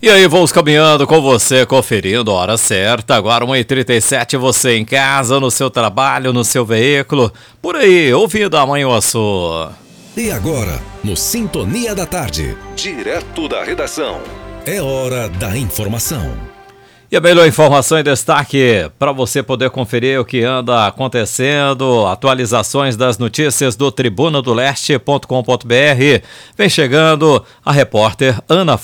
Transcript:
E aí, vamos caminhando com você, conferindo a hora certa. Agora 1h37, você em casa, no seu trabalho, no seu veículo, por aí, ouvindo a Mãe Osso. E agora, no Sintonia da Tarde, direto da redação, é hora da informação. E a melhor informação em destaque para você poder conferir o que anda acontecendo, atualizações das notícias do tribunadoleste.com.br. Vem chegando a repórter Ana